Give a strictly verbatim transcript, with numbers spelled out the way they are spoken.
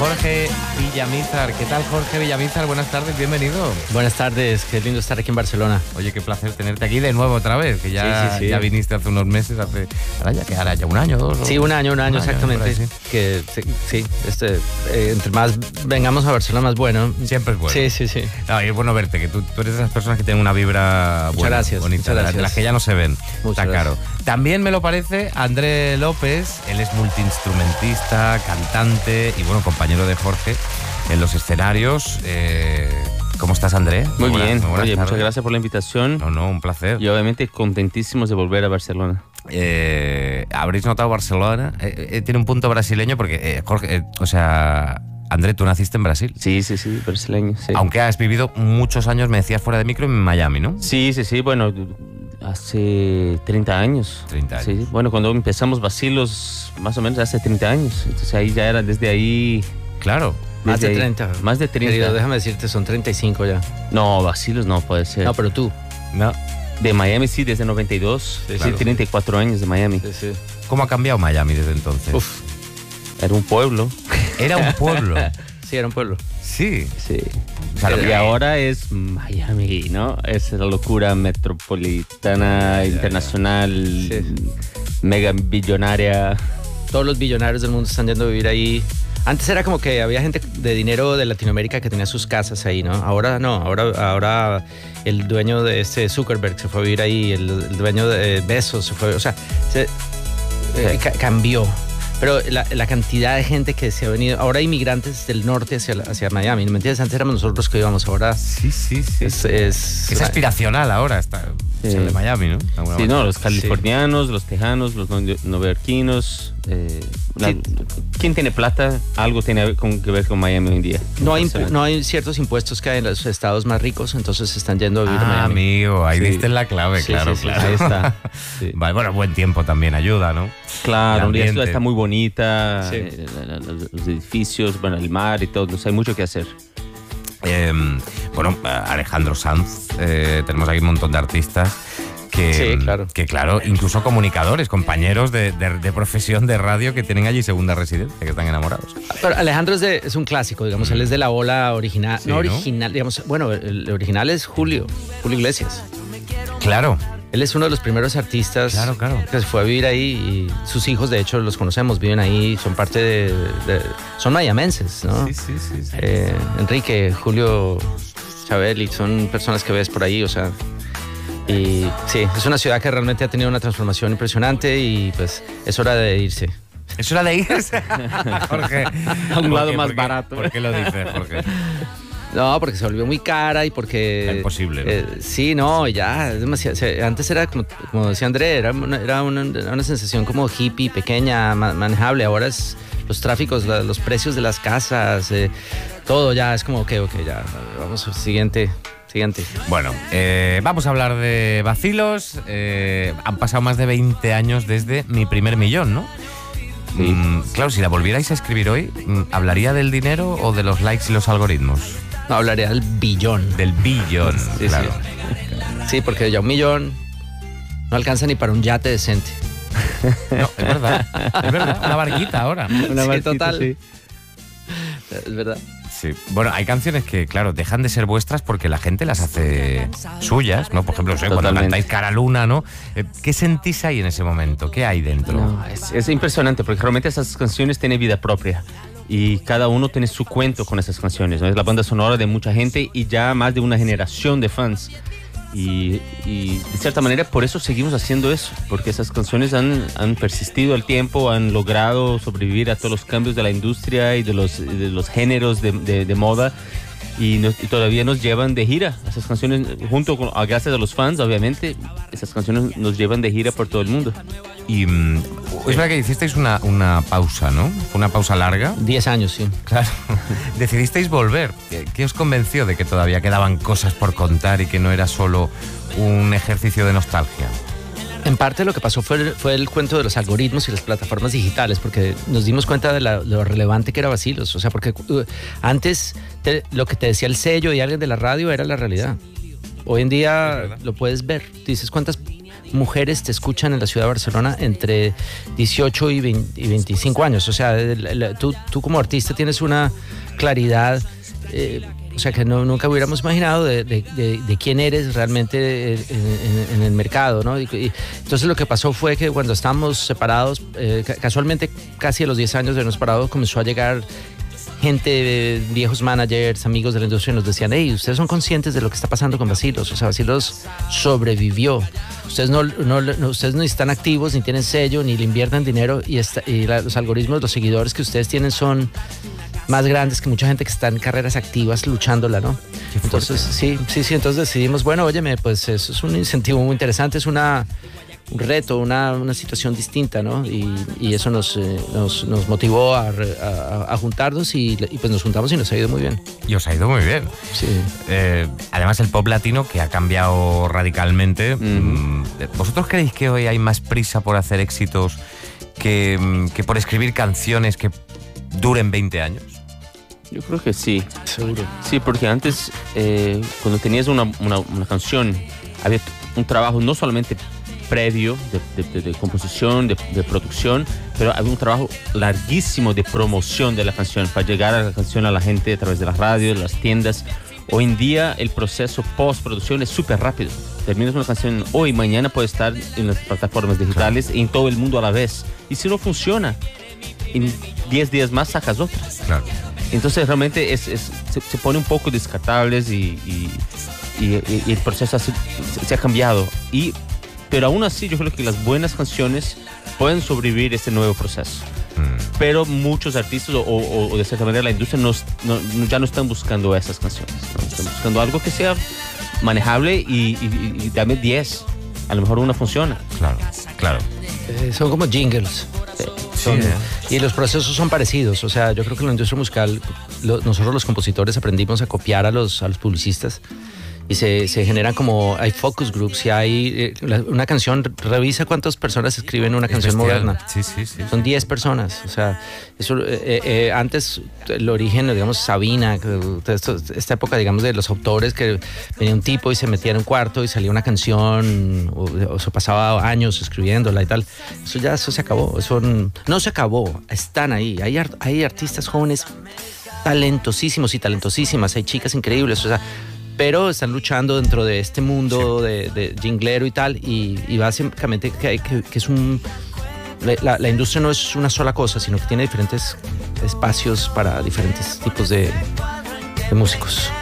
Jorge Villamizar. ¿Qué tal, Jorge Villamizar? Buenas tardes, bienvenido. Buenas tardes, qué lindo estar aquí en Barcelona. Oye, qué placer tenerte aquí de nuevo otra vez, que ya, sí, sí, sí. ya viniste hace unos meses, hace ahora ya, que ahora ya un año, dos. Sí, un año, un año, un exactamente. Año, sí. Que sí, sí este, eh, entre más vengamos a Barcelona, más bueno. Siempre es bueno. Sí, sí, sí. No, es bueno verte, que tú, tú eres de esas personas que tienen una vibra muchas buena, gracias, bonita, muchas gracias. De las que ya no se ven. Muchas Está claro. gracias. También me lo parece André López, él es multiinstrumentista, cantante y bueno, compañero de Jorge en los escenarios. Eh, ¿Cómo estás, André? Muy, muy bien. Buenas, muy Oye, muchas gracias por la invitación. No, no, un placer. Y obviamente contentísimos de volver a Barcelona. Eh, ¿Habréis notado Barcelona? Eh, eh, tiene un punto brasileño porque, eh, Jorge, eh, o sea, André, tú naciste en Brasil. Sí, sí, sí, brasileño, sí. Aunque has vivido muchos años, me decías, fuera de micro, en Miami, ¿no? Sí, sí, sí, bueno, hace treinta años. treinta años. Sí, bueno, cuando empezamos Bacilos, más o menos hace treinta años. Entonces ahí ya era, desde ahí... Claro. Más de treinta. Más de treinta. Querido, déjame decirte, son treinta y cinco ya. No, Bacilos no puede ser. No, pero tú. No. De Miami sí, desde noventa y dos. Sí, claro. Sí, treinta y cuatro años de Miami. Sí, sí. ¿Cómo ha cambiado Miami desde entonces? Uf, era un pueblo. Era un pueblo. Sí, era un pueblo. Sí. Sí. O sea, y ahora es Miami, ¿no? Es la locura metropolitana, ya, internacional, ya. Sí. mega billonaria. Todos los billonarios del mundo están yendo a vivir ahí. Antes era como que había gente de dinero de Latinoamérica que tenía sus casas ahí, ¿no? Ahora no, ahora, ahora el dueño de este Zuckerberg se fue a vivir ahí, el, el dueño de Bezos se fue, o sea, se, eh, ca cambió. Pero la, la cantidad de gente que se ha venido, ahora hay inmigrantes del norte hacia, hacia Miami, ¿no me entiendes? Antes éramos nosotros que íbamos, ahora... Sí, sí, sí. Es, es, es aspiracional ahora, está, sí. es el de Miami, ¿no? Sí, no, los californianos, sí. Los tejanos, los neoyorquinos. Eh, la, sí. ¿Quién tiene plata? Algo tiene que ver con Miami hoy en día. No hay, no hay ciertos impuestos que hay en los estados más ricos, entonces se están yendo a vivir ah, a Miami. Amigo, ahí sí. diste la clave, sí, claro, sí, sí, claro. Ahí está. Sí. Vale, bueno, buen tiempo también ayuda, ¿no? Claro, la ciudad está muy bonita, sí. eh, los edificios, bueno, el mar y todo, entonces hay mucho que hacer. Eh, bueno, Alejandro Sanz, eh, tenemos aquí un montón de artistas. Que, sí, claro. que claro, incluso comunicadores, compañeros de, de, de profesión de radio que tienen allí segunda residencia, que están enamorados. Pero Alejandro es, de, es un clásico, digamos, mm. él es de la ola original, sí, no ¿no? original, digamos, bueno, el original es Julio, Julio Iglesias. Claro. Él es uno de los primeros artistas claro, claro. que se fue a vivir ahí y sus hijos, de hecho, los conocemos, viven ahí, son parte de... de son mayamenses, ¿no? Sí, sí, sí. sí. Eh, Enrique, Julio, Chabeli, son personas que ves por ahí, o sea... Y sí, es una ciudad que realmente ha tenido una transformación impresionante y pues es hora de irse. Es hora de irse, Jorge. A un lado más ¿Por qué, barato. ¿Por qué lo dices, Jorge? No, porque se volvió muy cara y porque... Es imposible, ¿no? Eh, sí, no, ya, es demasiado. O sea, antes era, como, como decía André, era, una, era una, una sensación como hippie, pequeña, manejable. Ahora es los tráficos, la, los precios de las casas, eh, todo ya es como, ok, ok, ya, vamos al siguiente... Siguiente. Bueno, eh, vamos a hablar de Bacilos. Eh, han pasado más de veinte años desde Mi Primer Millón, ¿no? Sí. Mm, claro, si la volvierais a escribir hoy, ¿hablaría del dinero o de los likes y los algoritmos? No, hablaría del billón. Del billón, sí, claro. Sí. Sí, porque ya un millón no alcanza ni para un yate decente. No, es verdad, es verdad. Una barquita ahora. Una barquita, sí, total. Sí. Es verdad. Sí. Bueno, hay canciones que, claro, dejan de ser vuestras porque la gente las hace suyas, ¿no? Por ejemplo, no sé, cuando cantáis Cara Luna, ¿no? ¿Qué sentís ahí en ese momento? ¿Qué hay dentro? No, es, es impresionante porque realmente esas canciones tienen vida propia y cada uno tiene su cuento con esas canciones, ¿no? Es la banda sonora de mucha gente y ya más de una generación de fans. Y, y de cierta manera por eso seguimos haciendo eso, porque esas canciones han, han persistido al tiempo, han logrado sobrevivir a todos los cambios de la industria y de los, de los géneros de, de, de moda y, nos, y todavía nos llevan de gira. Esas canciones, junto con, gracias a los fans, obviamente, esas canciones nos llevan de gira por todo el mundo. Y mm, es verdad que hicisteis una, una pausa, ¿no? Fue una pausa larga. Diez años, sí. Claro. Decidisteis volver. ¿Qué os convenció de que todavía quedaban cosas por contar y que no era solo un ejercicio de nostalgia? En parte lo que pasó fue, fue el cuento de los algoritmos y las plataformas digitales, porque nos dimos cuenta de, la, de lo relevante que era Bacilos. O sea, porque uh, antes te, lo que te decía el sello y alguien de la radio era la realidad. Hoy en día lo puedes ver. Dices, ¿cuántas mujeres te escuchan en la ciudad de Barcelona entre dieciocho y veinticinco años. O sea, tú, tú como artista tienes una claridad, eh, o sea, que no, nunca hubiéramos imaginado de, de, de, de quién eres realmente en, en, en el mercado, ¿no? Y, y entonces lo que pasó fue que cuando estábamos separados, eh, casualmente casi a los diez años de habernos separado, comenzó a llegar gente, viejos managers, amigos de la industria, nos decían: hey, ustedes son conscientes de lo que está pasando con Bacilos. O sea, Bacilos sobrevivió. Ustedes no, no, no, ustedes no están activos, ni tienen sello, ni le invierten dinero, y, esta, y la, los algoritmos, los seguidores que ustedes tienen son más grandes que mucha gente que está en carreras activas luchándola, ¿no? Entonces, sí, sí, sí, entonces decidimos, bueno, óyeme, pues eso es un incentivo muy interesante, es una... un reto, una, una situación distinta, ¿no? Y, y eso nos, eh, nos, nos motivó a, a, a juntarnos y, y pues nos juntamos y nos ha ido muy bien. Y os ha ido muy bien. Sí. Eh, además el pop latino, que ha cambiado radicalmente. Mm. ¿Vosotros creéis que hoy hay más prisa por hacer éxitos que, que por escribir canciones que duren veinte años? Yo creo que sí. Seguro. Sí, porque antes, eh, cuando tenías una, una, una canción, había un trabajo no solamente previo de, de, de, de composición, de, de producción, pero había un trabajo larguísimo de promoción de la canción para llegar a la canción a la gente a través de las radios, las tiendas. Hoy en día el proceso postproducción es súper rápido. Terminas una canción hoy, mañana puede estar en las plataformas digitales, claro, y en todo el mundo a la vez. Y si no funciona, en diez días más sacas otra. Claro. Entonces realmente es, es, se, se pone un poco descartables y, y, y, y el proceso se, se ha cambiado. Y pero aún así yo creo que las buenas canciones pueden sobrevivir este nuevo proceso. Mm. Pero muchos artistas o, o, o de cierta manera la industria no, no, ya no están buscando esas canciones, ¿no? Están buscando algo que sea manejable y, y, y dame diez. A lo mejor una funciona. Claro, claro. Eh, son como jingles. Sí, son, eh. Y los procesos son parecidos. O sea, yo creo que en la industria musical lo, nosotros los compositores aprendimos a copiar a los, a los publicistas. Y se, se generan como, hay focus groups y hay eh, la, una canción, revisa cuántas personas escriben una Es canción bestial. moderna. Sí, sí, sí. Son diez personas. O sea, eso, eh, eh, antes el origen, digamos, Sabina, esto, esta época, digamos, de los autores, que venía un tipo y se metía en un cuarto y salía una canción, o, o se pasaba años escribiéndola y tal. Eso ya, eso se acabó. Eso no se acabó, están ahí. Hay, art, hay artistas jóvenes talentosísimos y talentosísimas, hay chicas increíbles, o sea, pero están luchando dentro de este mundo, sí, de, de jinglero y tal, y, y básicamente que, que, que es un... La, la industria no es una sola cosa, sino que tiene diferentes espacios para diferentes tipos de, de músicos.